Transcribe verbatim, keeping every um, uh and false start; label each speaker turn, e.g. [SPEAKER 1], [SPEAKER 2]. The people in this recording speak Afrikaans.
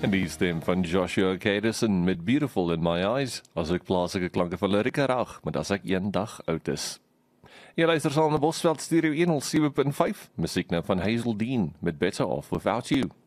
[SPEAKER 1] En die stem van Joshua Kadison met Beautiful in My Eyes, as ook plaaslike klanke van Lirika Raag, met as ek een dag oud is. Jy luister saam na Bosveld Stereo honderd sewe punt vyf, musiek nou van Hazel Dean met Better Off Without You.